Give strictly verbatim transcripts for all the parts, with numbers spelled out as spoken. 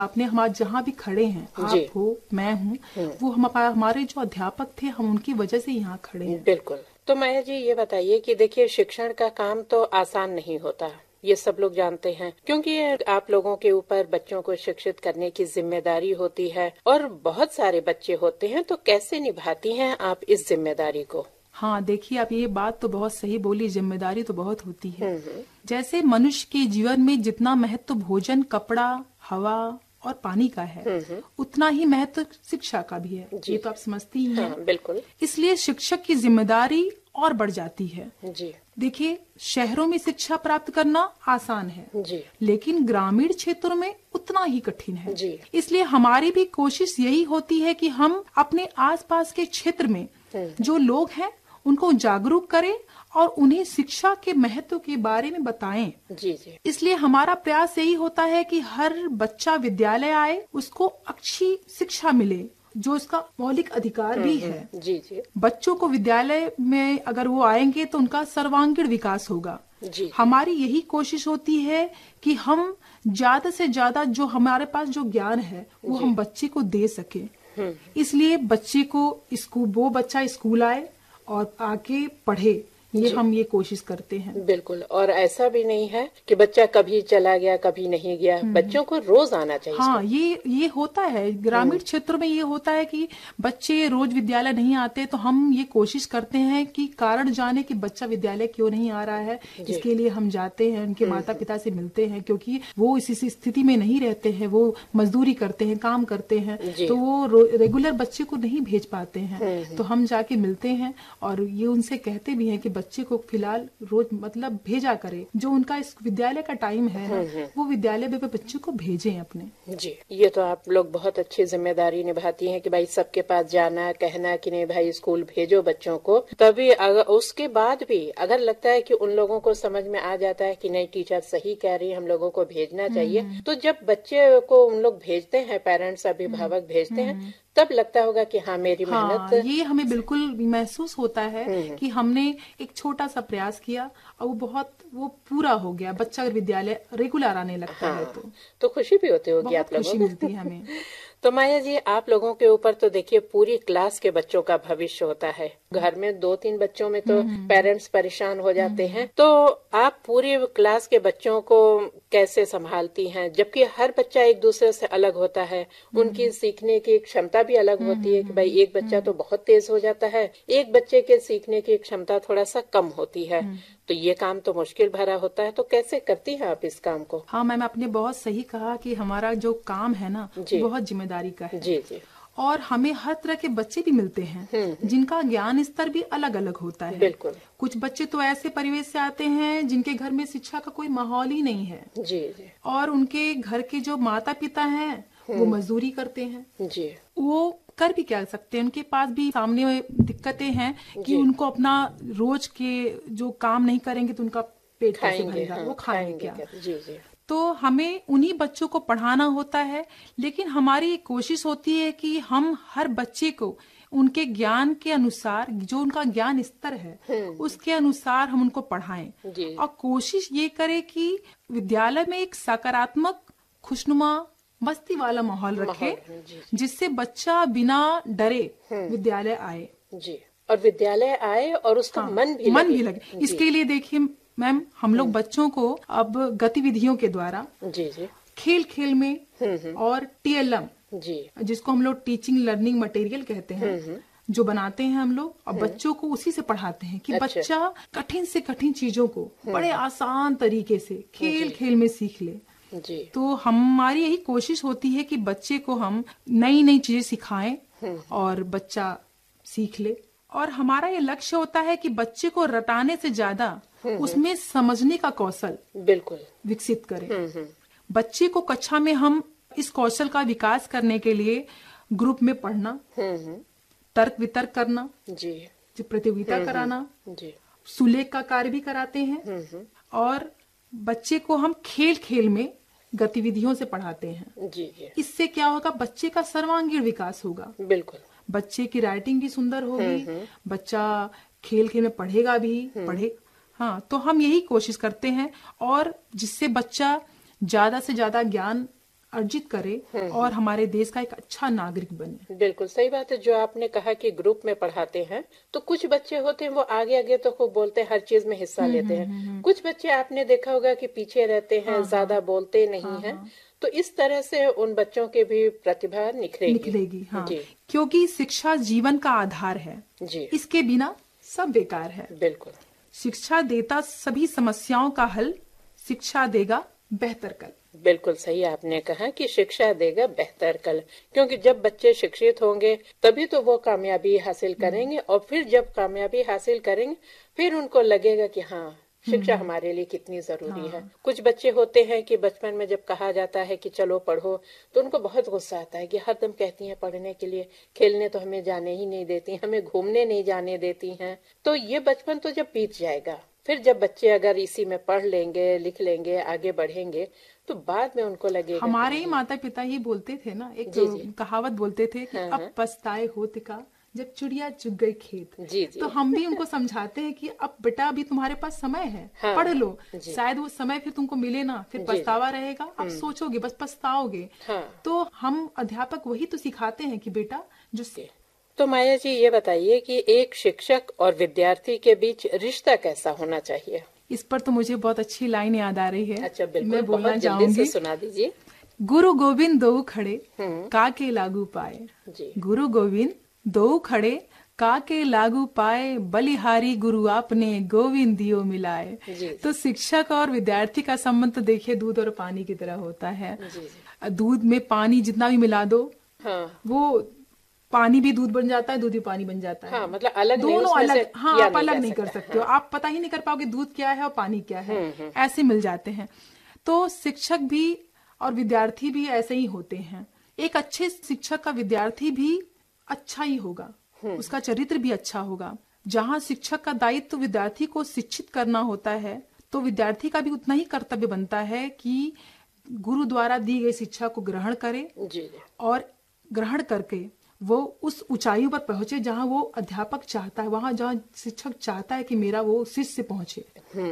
आपने हमारे जहाँ भी खड़े हैं, आप हो, मैं हूँ, वो हम हमारे जो अध्यापक थे, हम उनकी वजह से यहाँ खड़े हैं। बिल्कुल। तो माया जी ये बताइए कि देखिए शिक्षण का काम तो आसान नहीं होता, ये सब लोग जानते हैं, क्योंकि आप लोगों के ऊपर बच्चों को शिक्षित करने की जिम्मेदारी होती है और बहुत सारे बच्चे होते हैं, तो कैसे निभाती हैं आप इस जिम्मेदारी को? हाँ, देखिए आप ये बात तो बहुत सही बोली, जिम्मेदारी तो बहुत होती है। जैसे मनुष्य के जीवन में जितना महत्व भोजन, कपड़ा, हवा और पानी का है, उतना ही महत्व शिक्षा का भी है। ये तो आप समझती ही हैं। हाँ, बिल्कुल। इसलिए शिक्षक की जिम्मेदारी और बढ़ जाती है। जी। देखिए, शहरों में शिक्षा प्राप्त करना आसान है, जी। लेकिन ग्रामीण क्षेत्रों में उतना ही कठिन है। जी। इसलिए हमारी भी कोशिश यही होती है कि हम अपने आसपास के क्षेत्र में जो लोग हैं उनको जागरूक करें और उन्हें शिक्षा के महत्व के बारे में बताएं। जी जी। इसलिए हमारा प्रयास यही होता है कि हर बच्चा विद्यालय आए, उसको अच्छी शिक्षा मिले, जो उसका मौलिक अधिकार भी है। जी जी। बच्चों को विद्यालय में अगर वो आएंगे तो उनका सर्वांगीण विकास होगा। जी। हमारी यही कोशिश होती है कि हम ज्यादा से ज्यादा जो हमारे पास जो ज्ञान है वो हम बच्चे को दे सके। इसलिए बच्चे को स्कूल, वो बच्चा स्कूल आए और आके पढ़े, ये हम ये कोशिश करते हैं। बिल्कुल। और ऐसा भी नहीं है कि बच्चा कभी चला गया कभी नहीं गया, बच्चों को रोज आना चाहिए। हाँ, ये ये होता है ग्रामीण क्षेत्रों में, ये होता है कि बच्चे रोज विद्यालय नहीं आते, तो हम ये कोशिश करते हैं कि कारण जाने कि बच्चा विद्यालय क्यों नहीं आ रहा है। इसके लिए हम जाते हैं, उनके माता पिता से मिलते हैं, क्योंकि वो इसी स्थिति में नहीं रहते हैं, वो मजदूरी करते हैं, काम करते हैं, तो वो रेगुलर बच्चे को नहीं भेज पाते हैं। तो हम जाके मिलते हैं और ये उनसे कहते भी हैं कि बच्चे को फिलहाल रोज मतलब भेजा करे, जो उनका इस विद्यालय का टाइम है ना, वो विद्यालय में बच्चे को भेजें अपने। जी, ये तो आप लोग बहुत अच्छी जिम्मेदारी निभाती हैं कि भाई सबके पास जाना, कहना कि नहीं भाई स्कूल भेजो बच्चों को। तभी अगर उसके बाद भी अगर लगता है कि उन लोगों को समझ में आ जाता है कि नहीं टीचर सही कह रही है, हम लोगों को भेजना चाहिए, तो जब बच्चे को उन लोग भेजते हैं, पेरेंट्स अभिभावक भेजते हैं, तब लगता होगा कि हाँ मेरी मेहनत। हाँ, ये हमें बिल्कुल महसूस होता है कि हमने एक छोटा सा प्रयास किया और वो बहुत वो पूरा हो गया। बच्चा अगर विद्यालय रेगुलर आने लगता हाँ, है तो तो खुशी भी होती होगी आप लोगों को। खुशी मिलती है हमें। तो माया जी, आप लोगों के ऊपर तो देखिए पूरी क्लास के बच्चों का भविष्य होता है। घर में दो तीन बच्चों में तो पेरेंट्स परेशान हो जाते हैं, तो आप पूरी क्लास के बच्चों को कैसे संभालती हैं? जबकि हर बच्चा एक दूसरे से अलग होता है, उनकी सीखने की क्षमता भी अलग होती है कि भाई एक बच्चा तो बहुत तेज हो जाता है, एक बच्चे के सीखने की क्षमता थोड़ा सा कम होती है, तो ये काम तो मुश्किल भरा होता है। तो कैसे करती हैं आप इस काम को? हाँ मैम, आपने बहुत सही कहा कि हमारा जो काम है ना बहुत जिम्मेदारी का है। जी जी। और हमें हर तरह के बच्चे भी मिलते हैं जिनका ज्ञान स्तर भी अलग अलग होता है। बिल्कुल। कुछ बच्चे तो ऐसे परिवेश से आते हैं जिनके घर में शिक्षा का कोई माहौल ही नहीं है। जी जी। और उनके घर के जो माता पिता हैं वो मजदूरी करते हैं। जी। वो कर भी क्या सकते हैं, उनके पास भी सामने दिक्कतें हैं कि उनको अपना रोज के जो काम नहीं करेंगे तो उनका पेट कैसे भरेगा, वो खाएंगे क्या। जी जी। तो हमें उन्हीं बच्चों को पढ़ाना होता है, लेकिन हमारी कोशिश होती है कि हम हर बच्चे को उनके ज्ञान के अनुसार, जो उनका ज्ञान स्तर है उसके अनुसार हम उनको पढ़ाएं। और कोशिश ये करें कि विद्यालय में एक सकारात्मक, खुशनुमा, मस्ती वाला माहौल रखे, जिससे बच्चा बिना डरे विद्यालय आए। जी, और विद्यालय आए और उसका हाँ, मन भी मन लगे। भी लगे। इसके लिए देखिए मैम, हम लोग बच्चों को अब गतिविधियों के द्वारा जी जी, खेल खेल में और टीएलएम, जी, जिसको हम लोग टीचिंग लर्निंग मटेरियल कहते हैं, जो बनाते हैं हम लोग, और बच्चों को उसी से पढ़ाते हैं कि अच्छा। बच्चा कठिन से कठिन चीजों को बड़े आसान तरीके से खेल खेल में सीख ले। जी। तो हमारी यही कोशिश होती है कि बच्चे को हम नई नई चीजें सिखाएं और बच्चा सीख ले। और हमारा ये लक्ष्य होता है कि बच्चे को रटाने से ज्यादा उसमें समझने का कौशल बिल्कुल विकसित करें। बच्चे को कक्षा में हम इस कौशल का विकास करने के लिए ग्रुप में पढ़ना, तर्क वितर्क करना, जी, प्रतियोगिता कराना, जी, सुलेख का कार्य भी कराते हैं। और बच्चे को हम खेल खेल में गतिविधियों से पढ़ाते हैं। जी, जी। इससे क्या होगा, बच्चे का सर्वांगीण विकास होगा। बिल्कुल। बच्चे की राइटिंग भी सुंदर होगी, बच्चा खेल खेल में पढ़ेगा भी, पढ़े हाँ। तो हम यही कोशिश करते हैं, और जिससे बच्चा ज्यादा से ज्यादा ज्ञान अर्जित करे और हमारे देश का एक अच्छा नागरिक बने। बिल्कुल सही बात है। जो आपने कहा कि ग्रुप में पढ़ाते हैं तो कुछ बच्चे होते हैं वो आगे आगे तो खूब बोलते हैं, हर चीज में हिस्सा लेते हैं। कुछ बच्चे आपने देखा होगा कि पीछे रहते हैं, ज्यादा बोलते नहीं हैं। तो इस तरह से उन बच्चों की भी प्रतिभा निखरेगी निखरेगी हाँ। क्योंकि शिक्षा जीवन का आधार है जी। इसके बिना सब बेकार है। बिल्कुल। शिक्षा देता सभी समस्याओं का हल, शिक्षा देगा बेहतर कल। बिल्कुल सही आपने कहा कि शिक्षा देगा बेहतर कल, क्योंकि जब बच्चे शिक्षित होंगे तभी तो वो कामयाबी हासिल करेंगे, और फिर जब कामयाबी हासिल करेंगे फिर उनको लगेगा कि हाँ शिक्षा हमारे लिए कितनी जरूरी हाँ। है। कुछ बच्चे होते हैं कि बचपन में जब कहा जाता है कि चलो पढ़ो तो उनको बहुत गुस्सा आता है कि हरदम कहती हैं पढ़ने के लिए, खेलने तो हमें जाने ही नहीं देती, हमें घूमने नहीं जाने देती हैं। तो ये बचपन तो जब बीत जाएगा, फिर जब बच्चे अगर इसी में पढ़ लेंगे, लिख लेंगे, आगे बढ़ेंगे तो बाद में उनको लगेगा। हमारे ही माता पिता ही बोलते थे ना, एक जी जी। कहावत बोलते थे कि हाँ, अब पछताए होत का जब चिड़िया चुग गई खेत। जी जी। तो हम भी उनको समझाते हैं कि अब बेटा अभी तुम्हारे पास समय है, हाँ, पढ़ लो, शायद वो समय फिर तुमको मिले ना, फिर पछतावा रहेगा, अब सोचोगे बस पछताओगे। हाँ। तो हम अध्यापक वही तो सिखाते हैं कि बेटा जो से... तो माया जी ये बताइए कि एक शिक्षक और विद्यार्थी के बीच रिश्ता कैसा होना चाहिए? इस पर तो मुझे बहुत अच्छी लाइन याद आ रही है। अच्छा बिल्कुल, मैं बोलना चाहूंगी, सुना दीजिए। गुरु गोविंद दो खड़े काके लागू पाए, गुरु गोविंद दो खड़े काके लागू पाए, बलिहारी गुरु आपने गोविंद दियो मिलाए। तो शिक्षक और विद्यार्थी का संबंध तो देखिए दूध और पानी की तरह होता है। दूध में पानी जितना भी मिला दो हाँ। वो पानी भी दूध बन जाता है, दूध भी पानी बन जाता है। हाँ, मतलब अलग दोनों अलग हाँ आप अलग नहीं कर सकते हो, आप पता ही नहीं कर पाओगे दूध क्या है और पानी क्या है, ऐसे मिल जाते हैं। तो शिक्षक भी और विद्यार्थी भी ऐसे ही होते हैं। एक अच्छे शिक्षक का विद्यार्थी भी अच्छा ही होगा, उसका चरित्र भी अच्छा होगा। जहाँ शिक्षक का दायित्व विद्यार्थी को शिक्षित करना होता है, तो विद्यार्थी का भी उतना ही कर्तव्य बनता है कि गुरु द्वारा दी गई शिक्षा को ग्रहण करे जी। और ग्रहण करके वो उस ऊंचाई पर पहुंचे जहाँ वो अध्यापक चाहता है, वहाँ जहाँ शिक्षक चाहता है कि मेरा वो शिष्य पहुंचे।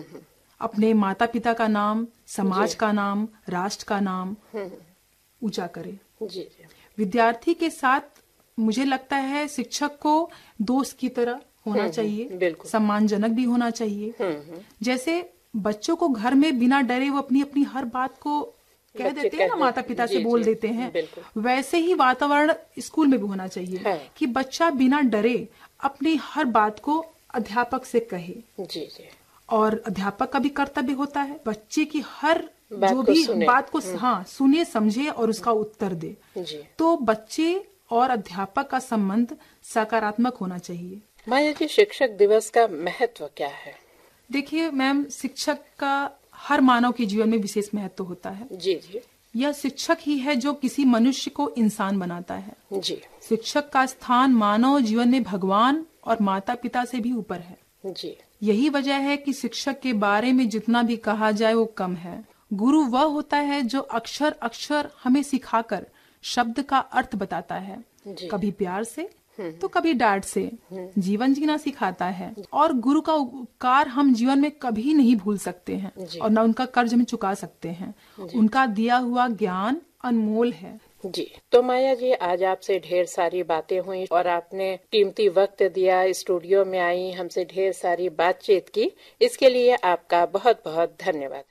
अपने माता पिता का नाम, समाज का नाम, राष्ट्र का नाम ऊंचा करे। विद्यार्थी के साथ मुझे लगता है शिक्षक को दोस्त की तरह होना चाहिए, सम्मानजनक भी होना चाहिए। जैसे बच्चों को घर में बिना डरे वो अपनी अपनी हर बात को कह देते हैं ना, माता पिता से बोल देते हैं, वैसे ही वातावरण स्कूल में भी होना चाहिए हाँ। कि बच्चा बिना डरे अपनी हर बात को अध्यापक से कहे जी जी। और अध्यापक का भी कर्तव्य होता है बच्चे की हर जो भी बात को हाँ सुने, समझे और उसका उत्तर दे जी। तो बच्चे और अध्यापक का संबंध सकारात्मक होना चाहिए। माया जी, शिक्षक दिवस का महत्व क्या है? देखिए मैम, शिक्षक का हर मानव के जीवन में विशेष महत्व होता है जी जी। यह शिक्षक ही है जो किसी मनुष्य को इंसान बनाता है जी। शिक्षक का स्थान मानव जीवन में भगवान और माता पिता से भी ऊपर है जी। यही वजह है कि शिक्षक के बारे में जितना भी कहा जाए वो कम है। गुरु वह होता है जो अक्षर अक्षर हमें सिखाकर शब्द का अर्थ बताता है, कभी प्यार से तो कभी डांट से जीवन जीना सिखाता है। और गुरु का उपकार हम जीवन में कभी नहीं भूल सकते हैं और न उनका कर्ज हम चुका सकते हैं। उनका दिया हुआ ज्ञान अनमोल है जी। तो माया जी, आज आपसे ढेर सारी बातें हुई और आपने कीमती वक्त दिया, स्टूडियो में आई, हमसे ढेर सारी बातचीत की, इसके लिए आपका बहुत बहुत धन्यवाद।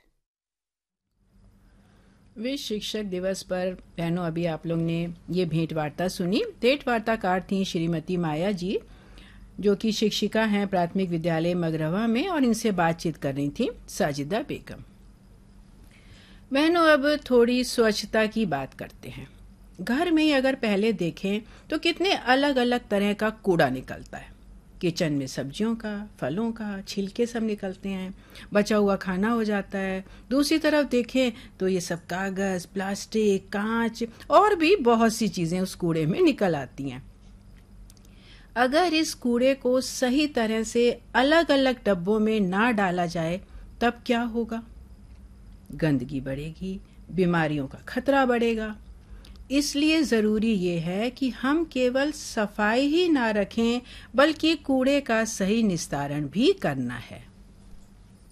विश्व शिक्षक दिवस पर बहनों अभी आप लोग ने ये भेंट वार्ता सुनी। भेंट वार्ताकार थी श्रीमती माया जी, जो कि शिक्षिका हैं प्राथमिक विद्यालय मगरवा में, और इनसे बातचीत कर रही थी साजिदा बेगम। बहनों, अब थोड़ी स्वच्छता की बात करते हैं। घर में अगर पहले देखें तो कितने अलग अलग तरह का कूड़ा निकलता है। किचन में सब्जियों का, फलों का छिलके सब निकलते हैं, बचा हुआ खाना हो जाता है। दूसरी तरफ देखें तो ये सब कागज, प्लास्टिक, कांच और भी बहुत सी चीजें उस कूड़े में निकल आती हैं। अगर इस कूड़े को सही तरह से अलग अलग डब्बों में ना डाला जाए तब क्या होगा? गंदगी बढ़ेगी, बीमारियों का खतरा बढ़ेगा। इसलिए जरूरी ये है कि हम केवल सफाई ही ना रखें बल्कि कूड़े का सही निस्तारण भी करना है।